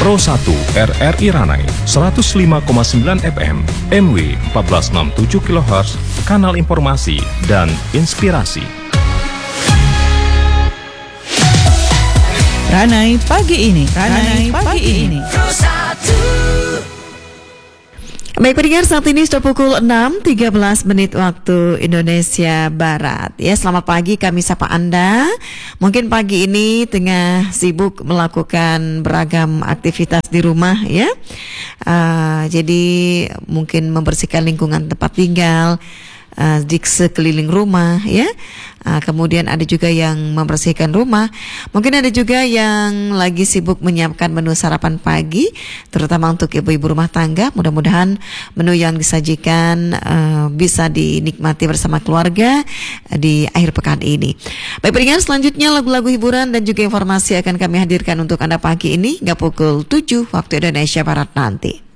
Pro 1 RRI Ranai 105,9 FM, MW 1467 kHz, kanal informasi dan inspirasi. Ranai pagi ini. Ranai pagi ini. Baik pendengar, saat ini sudah pukul 6.13 menit waktu Indonesia Barat. Ya, selamat pagi, kami sapa Anda. Mungkin pagi ini tengah sibuk melakukan beragam aktivitas di rumah ya. Jadi mungkin membersihkan lingkungan tempat tinggal di sekeliling rumah ya. Kemudian ada juga yang membersihkan rumah. Mungkin ada juga yang lagi sibuk menyiapkan menu sarapan pagi, terutama untuk ibu-ibu rumah tangga. Mudah-mudahan menu yang disajikan bisa dinikmati bersama keluarga di akhir pekan ini. Baik pendengar, selanjutnya lagu-lagu hiburan dan juga informasi akan kami hadirkan untuk Anda pagi ini hingga pukul 7 waktu Indonesia Barat nanti.